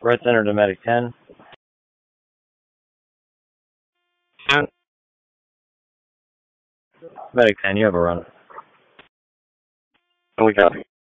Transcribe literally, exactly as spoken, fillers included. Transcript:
Red Center to Medic ten. Down. Medic ten, you have a run. We copy.